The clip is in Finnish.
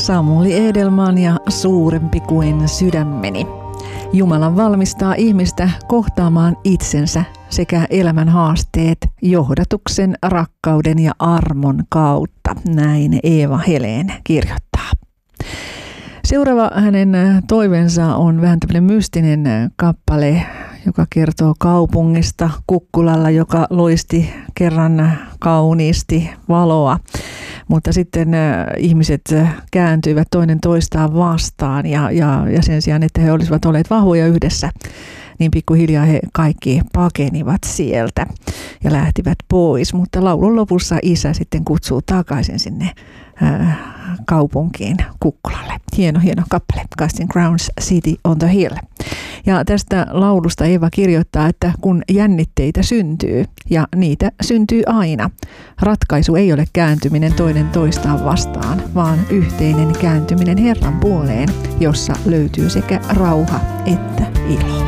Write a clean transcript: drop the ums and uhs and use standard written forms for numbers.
Samuli Edelman ja Suurempi kuin sydämeni. Jumala valmistaa ihmistä kohtaamaan itsensä sekä elämän haasteet johdatuksen, rakkauden ja armon kautta. Näin Eeva Helén kirjoittaa. Seuraava hänen toiveensa on vähän tämmöinen mystinen kappale, joka kertoo kaupungista Kukkulalla, joka loisti kerran kauniisti valoa. Mutta sitten ihmiset kääntyivät toinen toistaan vastaan ja sen sijaan, että he olisivat olleet vahvoja yhdessä, niin pikkuhiljaa he kaikki pakenivat sieltä ja lähtivät pois. Mutta laulun lopussa isä sitten kutsuu takaisin sinne kaupunkiin Kukkulalle. Hieno kappale, Casting Crowns, City on the Hill. Ja tästä laulusta Eeva kirjoittaa, että kun jännitteitä syntyy, ja niitä syntyy aina, ratkaisu ei ole kääntyminen toinen toistaan vastaan, vaan yhteinen kääntyminen Herran puoleen, jossa löytyy sekä rauha että ilo.